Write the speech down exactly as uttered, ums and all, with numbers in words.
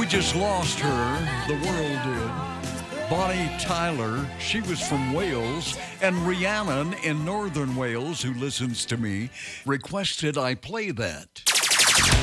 just lost her. The world did. Bonnie Tyler, she was from Wales, and Rhiannon in Northern Wales, who listens to me, requested I play that.